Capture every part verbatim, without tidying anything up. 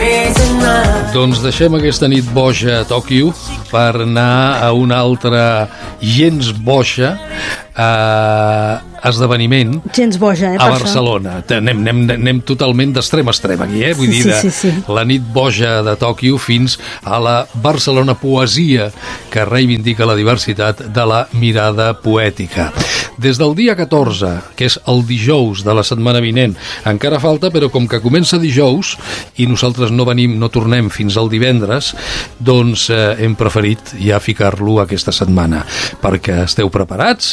Doncs deixem aquesta nit boja a Tòquio per anar a una altra gens boja eh, esdeveniment gens boja, eh, a Barcelona. Anem, anem, anem totalment d'extrem a extrem aquí, eh? Vull dir, de, sí, sí, sí. la nit boja de Tòquio fins a la Barcelona Poesia, que reivindica la diversitat de la mirada poètica. Des del dia catorze, que és el dijous de la setmana vinent, encara falta, però com que comença dijous i nosaltres no venim, no tornem fins al divendres, doncs eh, hem preferit ja ficar-lo aquesta setmana, perquè esteu preparats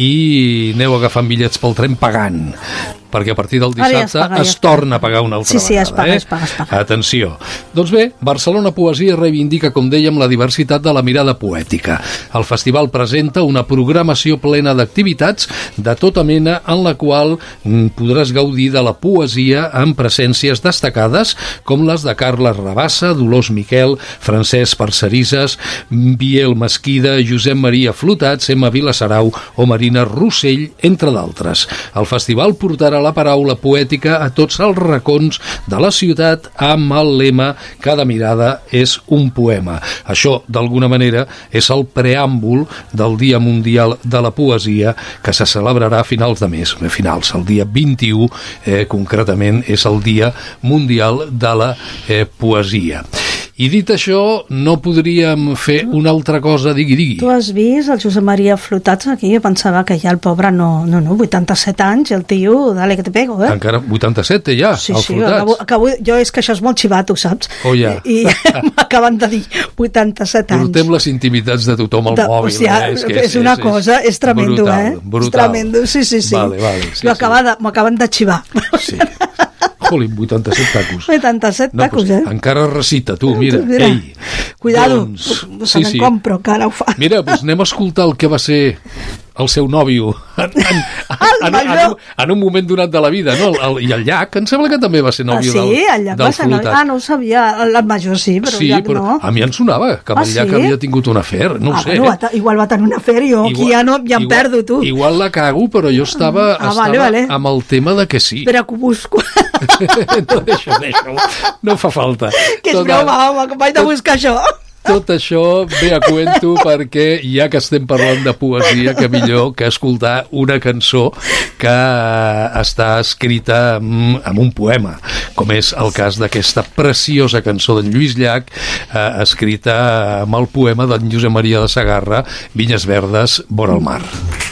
i aneu agafant bitllets pel tren pagant, perquè a partir del dissabte es, paga, es torna a pagar una altra sí, sí, vegada. Es paga, eh? es paga, es paga. Atenció. Doncs bé, Barcelona Poesia reivindica, com dèiem, la diversitat de la mirada poètica. El festival presenta una programació plena d'activitats de tota mena en la qual podràs gaudir de la poesia amb presències destacades com les de Carles Rabassa, Dolors Miquel, Francesc Parcerisses, Biel Mesquida, Josep Maria Flotats, Emma Vilasarau o Marina Rossell, entre d'altres. El festival portarà la paraula poètica a tots els racons de la ciutat amb el lema "Cada mirada és un poema". Això, d'alguna manera, és el preàmbul del Dia Mundial de la Poesia que se celebrarà a finals de mes, a finals, el dia vint-i-u, eh, concretament, és el Dia Mundial de la eh, Poesia. I dit això, no podríem fer una altra cosa, digui, digui. Tu has vist el Josep Maria Flotats aquí? Jo pensava que ja el pobre no, no, no, vuitanta-set anys, el tio, dale que te pego, eh? Encara vuitanta-set té ja, sí, el sí, Flotats. acabo, acabo, jo és que això és molt xivato, saps? Oh, ja. I, i m'acaben de dir vuitanta-set anys. Portem les intimitats de tothom al de, mòbil. O sigui, eh? és, que és, és una és, cosa, és tremendo, brutal, eh? Brutal. És tremendo, sí, sí, sí. Vale, vale, sí, m'acaben sí. de xivar. Sí. Jolín, vuitanta-set tacos. vuitanta-set no, tacos, pues, eh? Encara recita, tu, mira. mira. Ei. Cuidado, doncs, se sí, sí. compro, que ara ho fa. Mira, doncs anem a escoltar el que va ser el seu nòvio en, en, en, en, en, en un moment donat de la vida, no? El, el, I el Llach, em sembla que també va ser nòvio ah, sí? del, el Llach del va ser nòvio. Ah, no ho sabia. El major sí, però sí, el Llach però no. A mi em sonava que amb ah, el Llach sí? havia tingut un afer, no ah, ho sé. Bueno, eh? Igual va tenir un afer, jo igual, aquí ja, no, ja em igual, perdo, tu. Igual la cago, però jo estava, ah, estava vale, vale. amb el tema de que sí. Espera que ho busco. no, deixa, deixa no fa falta. Que és Tota, broma, home, que vaig de buscar això. Tot això ve a cuento perquè ja que estem parlant de poesia, que millor que escoltar una cançó que està escrita amb un poema, com és el cas d'aquesta preciosa cançó d'en Lluís Llach, eh, escrita amb el poema d'en Josep Maria de Sagarra, Vinyes Verdes, vora el mar.